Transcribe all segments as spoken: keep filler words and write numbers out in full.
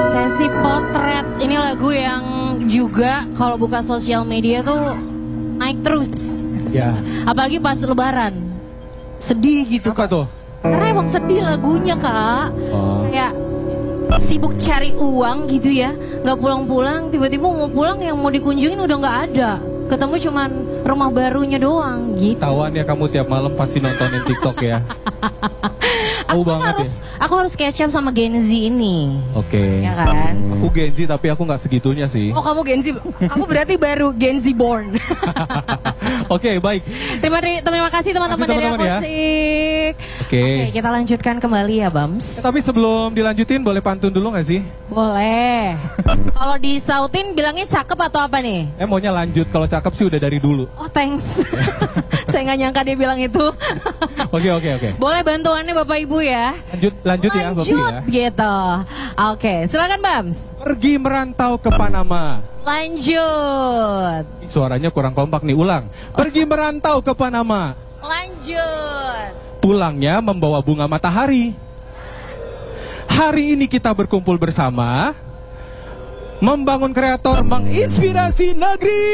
Sesi Potret ini lagu yang juga kalau buka sosial media tuh naik terus. Ya. Apalagi pas Lebaran, sedih gitu. Apa tuh? Karena emang sedih lagunya kak. Oh. Kayak sibuk cari uang gitu ya, nggak pulang-pulang, tiba-tiba mau pulang yang mau dikunjungin udah nggak ada. Ketemu cuman rumah barunya doang gitu. Tawan ya kamu tiap malam pasti nontonin TikTok ya. Aku kan harus, ya? aku harus catch up sama Gen Z ini. Oke. Okay. Ya kan? Aku Gen Z tapi aku nggak segitunya sih. Oh kamu Gen Z, kamu berarti baru Gen Z born. Oke okay, baik. Terima, terima kasih teman-teman dari Akustik. Ya. Oke. Okay. Okay, kita lanjutkan kembali ya Bams. Eh, tapi sebelum dilanjutin boleh pantun dulu nggak sih? Boleh. Kalau disautin bilangnya cakep atau apa nih? Eh maunya lanjut, kalau cakep sih udah dari dulu. Oh thanks. Saya nggak nyangka dia bilang itu. Oke oke oke. Boleh bantuannya Bapak Ibu ya. Lanjut lanjut, lanjut ya Bapak ya. Gitu. Oke, silakan Bams. Pergi merantau ke Panama. Lanjut. Suaranya kurang kompak nih, ulang. Pergi merantau ke Panama. Lanjut. Pulangnya membawa bunga matahari. Hari ini kita berkumpul bersama, membangun kreator, menginspirasi negeri.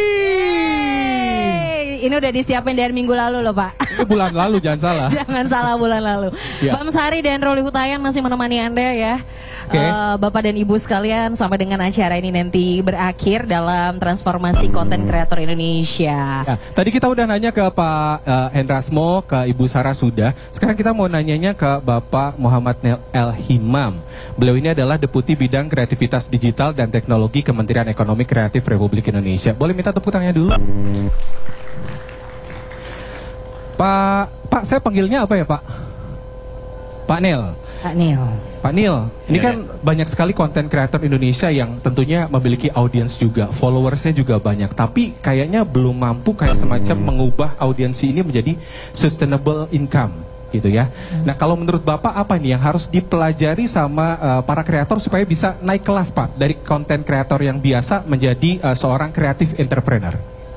Ini udah disiapin dari minggu lalu loh Pak. Ini bulan lalu, jangan salah. Jangan salah, bulan lalu. Ya. Bams Hari dan Roli Hutayan masih menemani Anda ya. Okay. Uh, Bapak dan Ibu sekalian, sampai dengan acara ini nanti berakhir dalam transformasi konten kreator Indonesia. Ya, tadi kita udah nanya ke Pak uh, Hendrasmo, ke Ibu Sarah sudah. Sekarang kita mau nanyanya ke Bapak Muhammad El Himam. Beliau ini adalah Deputi Bidang Kreativitas Digital dan Teknologi Kementerian Ekonomi Kreatif Republik Indonesia. Boleh minta tepuk tangannya dulu? Pak, Pak, saya panggilnya apa ya Pak? Pak Nil. Pak Nil. Pak Nil, ini ya, kan ya. Banyak sekali konten kreator Indonesia yang tentunya memiliki audiens juga, followersnya juga banyak. Tapi kayaknya belum mampu kayak semacam mengubah audiensi ini menjadi sustainable income, gitu ya. Hmm. Nah kalau menurut Bapak apa nih yang harus dipelajari sama uh, para kreator supaya bisa naik kelas Pak dari konten kreator yang biasa menjadi uh, seorang kreatif entrepreneur?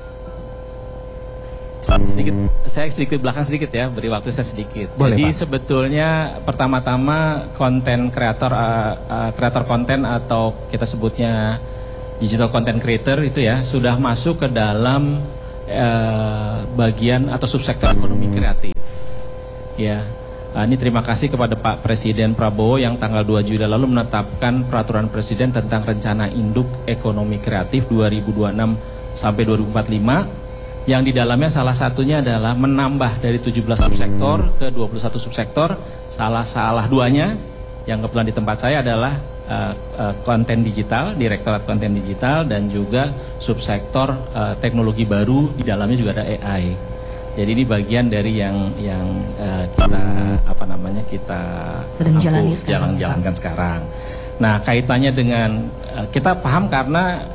Sedikit, saya sedikit belakang sedikit ya, beri waktu saya sedikit. Boleh, Jadi Pak. sebetulnya pertama-tama konten kreator, uh, uh, kreator konten atau kita sebutnya digital content creator itu ya sudah masuk ke dalam uh, bagian atau subsektor ekonomi kreatif. Ya, uh, ini terima kasih kepada Pak Presiden Prabowo yang tanggal dua Juli lalu menetapkan peraturan Presiden tentang rencana induk ekonomi kreatif dua ribu dua puluh enam sampai dua ribu empat puluh lima. Yang di dalamnya salah satunya adalah menambah dari tujuh belas subsektor ke dua puluh satu subsektor. Salah-salah duanya yang kebetulan di tempat saya adalah uh, uh, konten digital, Direktorat Konten Digital, dan juga subsektor uh, teknologi baru, di dalamnya juga ada A I. Jadi ini bagian dari yang yang uh, kita apa namanya kita sedang jalani sekarang. jalan-jalankan sekarang. Nah, kaitannya dengan uh, kita paham karena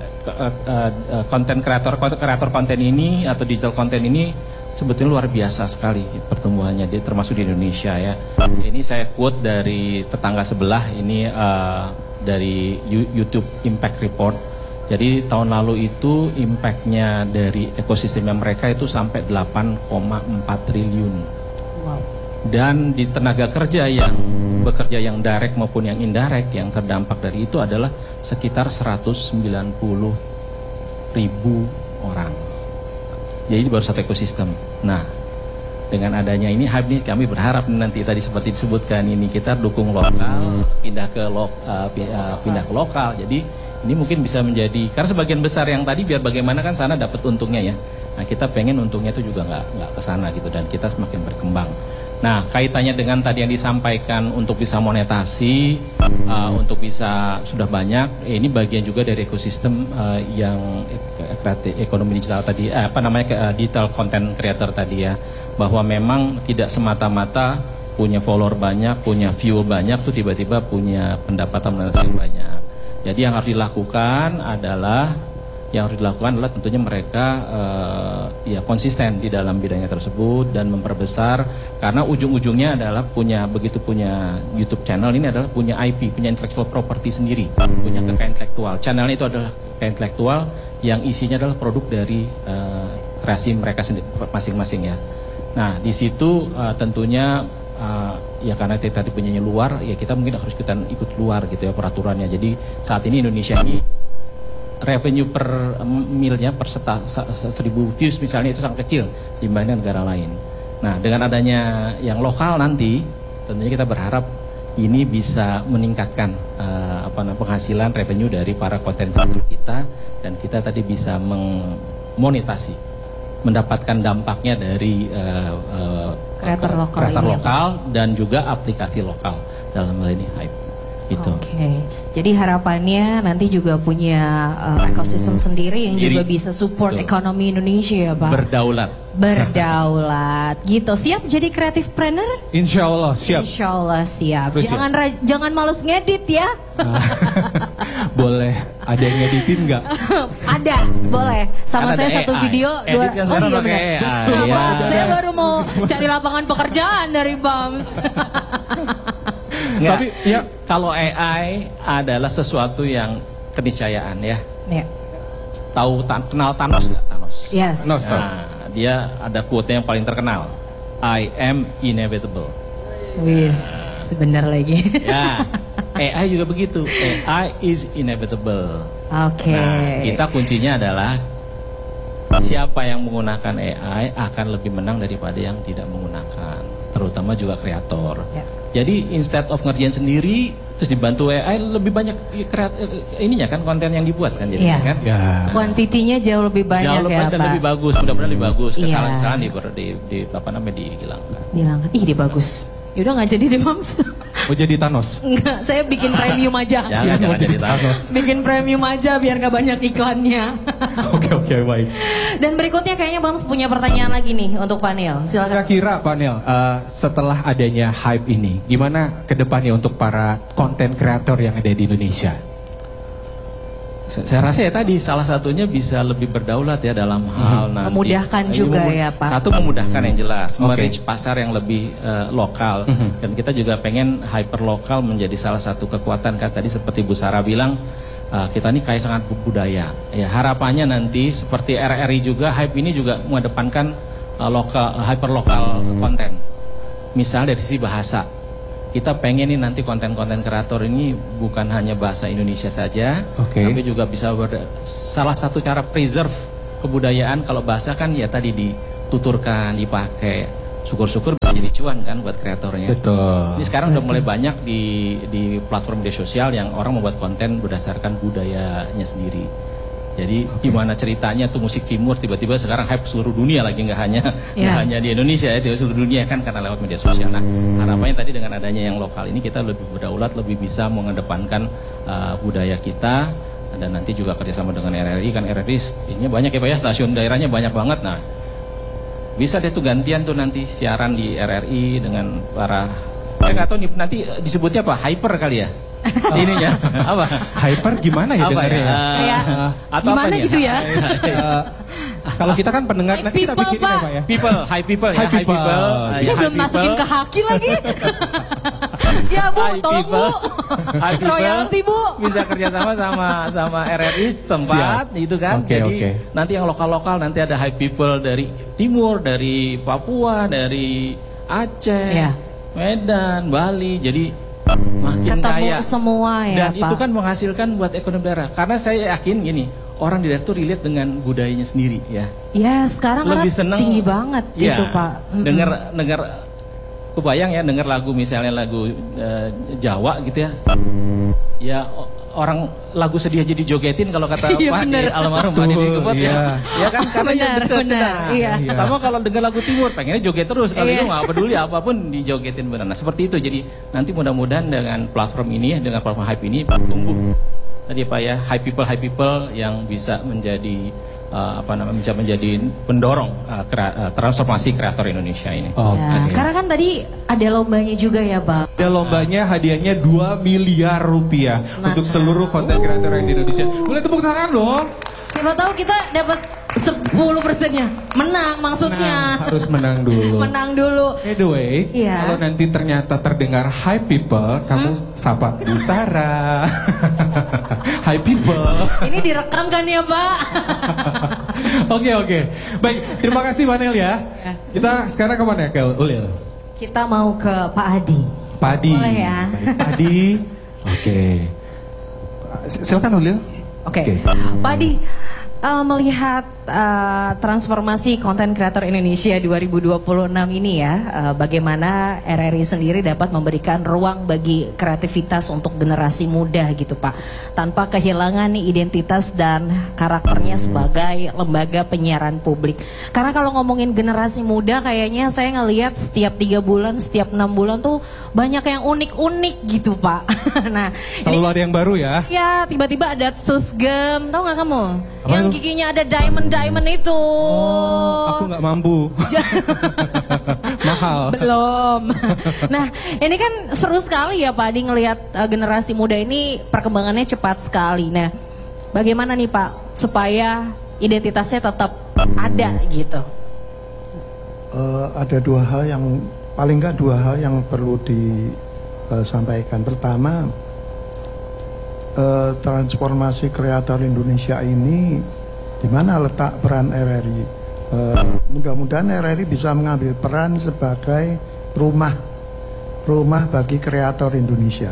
konten kreator kreator konten ini atau digital konten ini sebetulnya luar biasa sekali pertumbuhannya, dia termasuk di Indonesia ya. Ini saya quote dari tetangga sebelah ini uh, dari YouTube Impact Report. Jadi tahun lalu itu impactnya dari ekosistemnya mereka itu sampai delapan koma empat triliun. Wow. Dan di tenaga kerja yang bekerja yang direct maupun yang indirect yang terdampak dari itu adalah sekitar seratus sembilan puluh ribu orang. Jadi baru satu ekosistem. Nah, dengan adanya ini hype ini kami berharap nanti tadi seperti disebutkan ini kita dukung lokal, pindah ke lo, uh, pindah ke lokal. Jadi ini mungkin bisa menjadi karena sebagian besar yang tadi biar bagaimana kan sana dapat untungnya ya. Nah, kita pengen untungnya itu juga nggak nggak ke sana gitu dan kita semakin berkembang. Nah, kaitannya dengan tadi yang disampaikan untuk bisa monetasi, uh, untuk bisa sudah banyak, eh, ini bagian juga dari ekosistem uh, yang kreatif ekonomi digital tadi, eh, apa namanya uh, digital content creator tadi ya, bahwa memang tidak semata-mata punya follower banyak, punya view banyak, tuh tiba-tiba punya pendapatan monetasi banyak. Jadi yang harus dilakukan adalah yang harus dilakukan adalah tentunya mereka uh, ya konsisten di dalam bidangnya tersebut dan memperbesar karena ujung-ujungnya adalah punya begitu punya YouTube channel ini adalah punya I P, punya intellectual property sendiri, punya kekayaan intelektual. Channelnya itu adalah kekayaan intelektual yang isinya adalah produk dari uh, kreasi mereka masing-masing ya. Nah, di situ uh, tentunya uh, ya karena kita tadi penyanyi luar, ya kita mungkin harus kita ikut luar gitu ya peraturannya. Jadi saat ini Indonesia ini revenue per milnya per seta, seribu views misalnya itu sangat kecil dibandingkan negara lain. Nah dengan adanya yang lokal nanti tentunya kita berharap ini bisa meningkatkan uh, apa namanya penghasilan revenue dari para konten kreator kita, dan kita tadi bisa memonetasi, mendapatkan dampaknya dari uh, uh, kreator lokal, kreator ini lokal dan juga aplikasi lokal dalam hal ini Hype. Gitu. Oke, okay. Jadi harapannya nanti juga punya uh, ekosistem sendiri yang Diri. juga bisa support Betul. Ekonomi Indonesia ya Pak. Berdaulat. Berdaulat, gitu. Siap jadi creative planner? Insya Allah siap. Insya Allah siap. Terus jangan siap. jangan males ngedit ya. Nah, boleh, ada yang ngeditin nggak? Ada, boleh. Sama kan saya satu A I. video Edit dua. kan Oh iya pakai benar. A I. Kenapa? Ya. Saya baru mau cari lapangan pekerjaan dari Bams. Nggak, Tapi ya kalau A I adalah sesuatu yang keniscayaan ya. Ya. Tahu tan kenal Thanos nggak? Thanos. Yes. No, Nah, dia ada quote yang paling terkenal. I am inevitable. Wis, benar lagi. Ya, A I juga begitu. A I is inevitable. Oke. Okay. Nah, kita kuncinya adalah siapa yang menggunakan A I akan lebih menang daripada yang tidak menggunakan, terutama juga kreator. Ya. Jadi instead of ngerjain sendiri terus dibantu A I, lebih banyak kreat ininya kan, konten yang dibuat kan jadi ya. kan. Ya. Kuantitinya jauh lebih banyak jauh lebih ya dan Pak. lebih bagus, mudah-mudahan lebih bagus. Iya. Kesalahan-kesalahan di, di, di apa namanya dihilangkan. Dihilangkan. Ih, dia bagus. Yaudah nggak jadi deh Mams. Mau jadi Thanos? Enggak, saya bikin premium aja. Jangan, jangan jadi Thanos. Bikin premium aja biar nggak banyak iklannya. Oke oke baik. Dan berikutnya kayaknya Bams punya pertanyaan lagi nih untuk panel. Silakan. Kira-kira Pak Nel, uh, setelah adanya hype ini, gimana ke depannya untuk para konten kreator yang ada di Indonesia? Saya rasa ya tadi salah satunya bisa lebih berdaulat ya dalam hal hmm. nanti. Memudahkan juga memud ya Pak. Satu memudahkan yang jelas, Okay. merich pasar yang lebih uh, lokal. Hmm. Dan kita juga pengen hyper lokal menjadi salah satu kekuatan kan tadi seperti Bu Sarah bilang, uh, kita ini kaya sangat budaya. Ya harapannya nanti seperti R R I juga, hype ini juga mengedepankan uh, lokal, uh, hyper lokal konten. Misalnya dari sisi bahasa. Kita pengen nih nanti konten-konten kreator ini bukan hanya bahasa Indonesia saja, okay. tapi juga bisa ber salah satu cara preserve kebudayaan. Kalau bahasa kan ya tadi dituturkan, dipakai, syukur-syukur bisa jadi cuan kan buat kreatornya. Betul. Ini sekarang udah mulai banyak di di platform media sosial yang orang membuat konten berdasarkan budayanya sendiri. Jadi gimana ceritanya tuh musik timur tiba-tiba sekarang hype seluruh dunia lagi, nggak hanya nggak yeah. hanya di Indonesia ya, di seluruh dunia kan karena lewat media sosial. Nah harapannya tadi dengan adanya yang lokal ini kita lebih berdaulat, lebih bisa mengedepankan uh, budaya kita, dan nanti juga kerjasama dengan R R I kan. R R I ini banyak ya Pak ya, stasiun daerahnya banyak banget. Nah bisa deh tuh gantian tuh nanti siaran di R R I dengan para, saya nggak tahu nih nanti disebutnya apa, hyper kali ya. Ininya apa? Hyper gimana ya dengarnya? Ya? Kayak Uh, atau gimana apanya? gitu ya? Uh, kalau kita kan pendengar, nanti kita people, bikin ya Pak. Pak ya. People, high people ya, High high people. people. Uh, Saya ya, belum high masukin people. ke haki lagi. Ya Bu, High tolong Bu. people. High people Royalty Bu. Bisa kerjasama sama sama R R I setempat gitu kan. Okay, Jadi okay. nanti yang lokal-lokal nanti ada high people dari timur, dari Papua, dari Aceh, Ya. Medan, Bali. Jadi makin Ketemu kaya semua ya dan Pak. itu kan menghasilkan buat ekonomi daerah. Karena saya yakin gini, orang di daerah itu relate dengan budayanya sendiri ya. Ya sekarang Lebih karena seneng tinggi banget ya, gitu Pak. Mm-mm. Dengar dengar kebayang ya, dengar lagu misalnya lagu uh, Jawa gitu ya. Ya orang lagu sedih jadi jogetin kalau kata Iya, Pak bener. di almarhum Pak Didi Kempot iya. ya. Ya kan karena Benar, ya deket, benar, nah. iya. Sama kalau dengar lagu timur pengennya joget terus, kalau Iya. itu nggak peduli apapun dijogetin benar. Nah, seperti itu. Jadi nanti mudah-mudahan dengan platform ini ya, dengan platform Hype ini tumbuh tadi Pak ya, high people high people yang bisa menjadi uh, apa namanya bisa menjadi pendorong uh, kera, uh, transformasi kreator Indonesia ini. Oh, Ya, okay. sekarang kan tadi ada lombanya juga ya Bang. Ada lombanya, hadiahnya dua miliar rupiah Nah. untuk seluruh konten kreator yang di Indonesia. Boleh tepuk tangan dong. Siapa tahu kita dapat sepuluh persennya. Menang maksudnya. Menang, harus menang dulu. Menang dulu. By the way, Iya. kalau nanti ternyata terdengar high people, kamu sapa Bu Sarah. High people. Ini direkam kan ya Pak? Oke oke. Baik, terima kasih Manel ya. Ya. Kita sekarang kemana ya, ke Ulil? Kita mau ke Pak Adi. Pak Adi. Boleh ya. Baik, Pak Adi. Oke. Silakan Ulil. Oke. Okay. Pak Adi, uh, melihat uh, transformasi konten kreator Indonesia dua ribu dua puluh enam ini ya, uh, bagaimana R R I sendiri dapat memberikan ruang bagi kreativitas untuk generasi muda gitu Pak, tanpa kehilangan nih identitas dan karakternya sebagai lembaga penyiaran publik. Karena kalau ngomongin generasi muda, kayaknya saya ngelihat setiap tiga bulan, setiap enam bulan tuh banyak yang unik-unik gitu Pak. Nah, selalu ada yang baru ya? Ya, tiba-tiba ada tooth gum, tahu nggak kamu? Apa yang itu? giginya ada diamond-diamond itu. Oh, aku nggak mampu. Mahal. Belum. Nah, ini kan seru sekali ya Pak Adi ngelihat uh, generasi muda ini perkembangannya cepat sekali. Nah, bagaimana nih Pak supaya identitasnya tetap ada gitu? Uh, ada dua hal yang paling nggak dua hal yang perlu disampaikan. Pertama, uh, transformasi kreator Indonesia ini di mana letak peran R R I? Uh, mudah-mudahan R R I bisa mengambil peran sebagai rumah rumah bagi kreator Indonesia.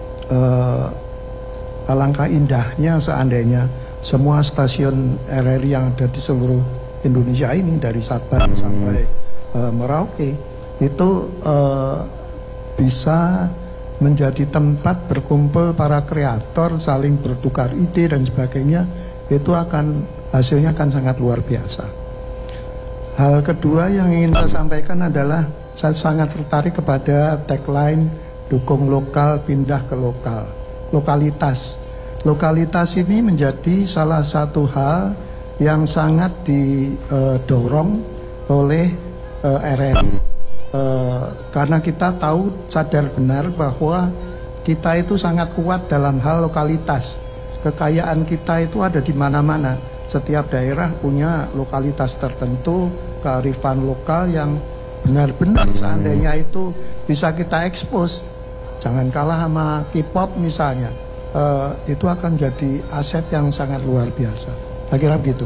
Uh, alangkah indahnya seandainya semua stasiun R R I yang ada di seluruh Indonesia ini dari Sabang sampai uh, Merauke itu uh, bisa menjadi tempat berkumpul para kreator, saling bertukar ide dan sebagainya. Itu akan hasilnya akan sangat luar biasa. Hal kedua yang ingin saya sampaikan adalah saya sangat tertarik kepada tagline dukung lokal pindah ke lokal. Lokalitas. Lokalitas ini menjadi salah satu hal yang sangat didorong oleh uh, R R I. Uh, karena kita tahu sadar benar bahwa kita itu sangat kuat dalam hal lokalitas. Kekayaan kita itu ada di mana-mana. Setiap daerah punya lokalitas tertentu, kearifan lokal yang benar-benar seandainya itu bisa kita ekspos. Jangan kalah sama K-pop misalnya. Uh, itu akan jadi aset yang sangat luar biasa. Saya kira begitu.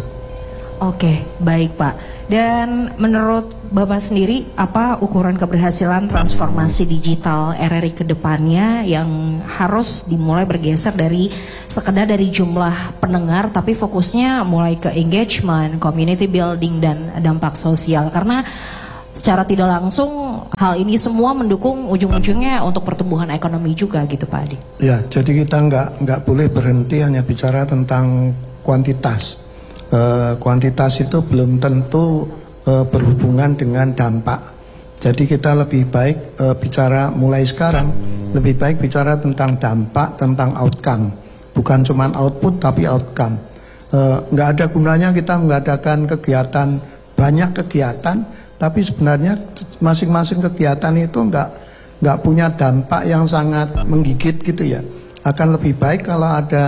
Oke, baik Pak. Dan menurut Bapak sendiri, apa ukuran keberhasilan transformasi digital R R I ke depannya yang harus dimulai bergeser dari sekedar dari jumlah pendengar, tapi fokusnya mulai ke engagement, community building, dan dampak sosial? Karena secara tidak langsung hal ini semua mendukung ujung-ujungnya untuk pertumbuhan ekonomi juga gitu Pak Adi. Ya, jadi kita nggak nggak boleh berhenti hanya bicara tentang kuantitas. Uh, kuantitas itu belum tentu uh, berhubungan dengan dampak. Jadi kita lebih baik uh, bicara mulai sekarang, lebih baik bicara tentang dampak, tentang outcome. Bukan cuma output tapi outcome. Uh, nggak ada gunanya kita mengadakan kegiatan, banyak kegiatan, tapi sebenarnya masing-masing kegiatan itu nggak nggak punya dampak yang sangat menggigit gitu ya. Akan lebih baik kalau ada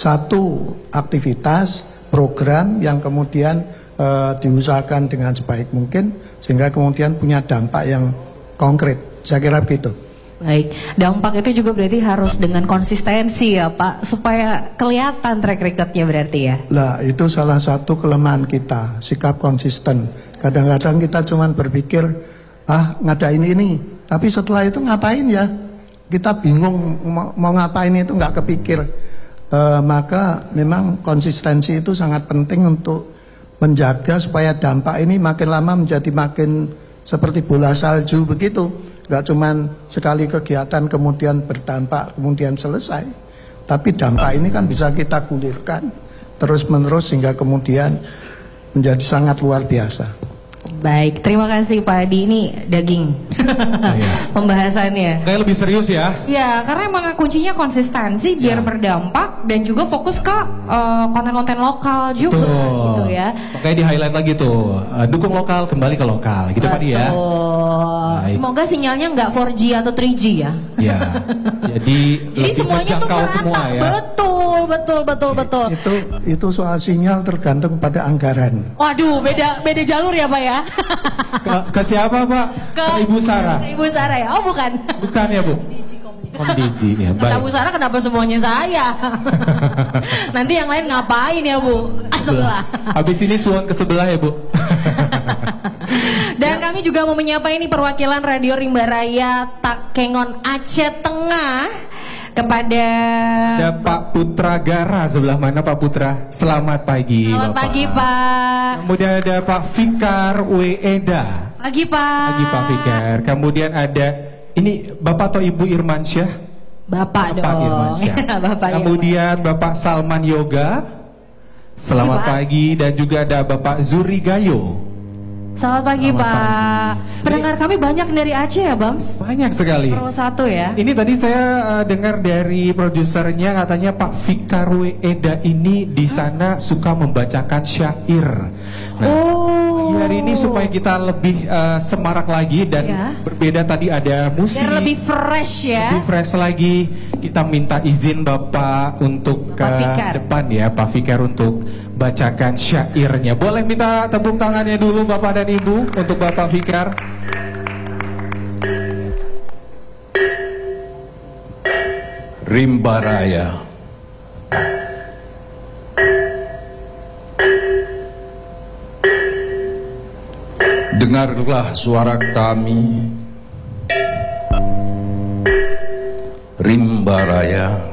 satu aktivitas, program yang kemudian uh, diusahakan dengan sebaik mungkin sehingga kemudian punya dampak yang konkret. Saya kira begitu. Baik, dampak itu juga berarti harus dengan konsistensi ya Pak, supaya kelihatan track recordnya berarti ya. Lah itu salah satu kelemahan kita, sikap konsisten. Kadang-kadang kita cuma berpikir ah ngadain ini, tapi setelah itu ngapain ya? Kita bingung mau, mau ngapain itu nggak kepikir. Uh, maka memang konsistensi itu sangat penting untuk menjaga supaya dampak ini makin lama menjadi makin seperti bola salju begitu. Gak cuman sekali kegiatan kemudian berdampak kemudian selesai, tapi dampak ini kan bisa kita gulirkan terus menerus sehingga kemudian menjadi sangat luar biasa. Baik, terima kasih Pak Adi. Ini daging oh, iya. Pembahasannya. Kayak lebih serius ya? Ya, karena emang kuncinya konsistensi biar ya. Berdampak dan juga fokus ke uh, konten-konten lokal juga tuh. Gitu ya. Makanya di highlight lagi tuh, uh, dukung lokal kembali ke lokal, gitu Pak Adi ya. Baik. Semoga sinyalnya nggak four G atau three G ya. Ya. Jadi, Jadi semuanya tuh merata. Semua, ya. Betul, betul, betul, betul. Itu itu soal sinyal tergantung pada anggaran. Waduh, beda beda jalur ya Pak ya. Ke, ke siapa Pak? Ke, ke Ibu Sarah. Ke Ibu Sarah ya? Oh bukan. Bukan ya Bu? Komdiji ya. Baik. Ibu Sarah kenapa semuanya saya? Nanti yang lain ngapain ya Bu? Ah, sebelah. Habis ini suon ke sebelah ya Bu. Dan kami kami juga mau menyapa ini perwakilan Radio Rimba Raya Takengon Aceh Tengah kepada ada Pak Putra Gara sebelah mana Pak Putra? Selamat pagi. Selamat Bapak. pagi Pak. Kemudian ada Pak Fikar Weeda. Pagi Pak. Pagi Pak Fikar. Kemudian ada ini Bapak atau Ibu Irmansyah? Bapak, Bapak dong. Irmansyah. Bapak Kemudian Irmansyah. Bapak Salman Yoga. Selamat Pagi, Pak. pagi dan juga ada Bapak Zuri Gayo. Selamat pagi Selamat Pak. pagi. Pendengar kami banyak dari Aceh ya Bams? Banyak sekali. Pro satu ya. Ini tadi saya uh, dengar dari produsernya katanya Pak Fikar Weeda ini di sana suka membacakan syair. Nah, Oh. hari ini supaya kita lebih uh, semarak lagi dan Ya. berbeda tadi ada musik. Biar lebih fresh ya. Lebih fresh lagi. Kita minta izin Bapak untuk ke Pak Fikar. depan ya Pak Fikar untuk bacakan syairnya. Boleh minta tepuk tangannya dulu Bapak dan Ibu untuk Bapak Fikar. Rimba Raya. Dengarlah suara kami, Rimba Raya.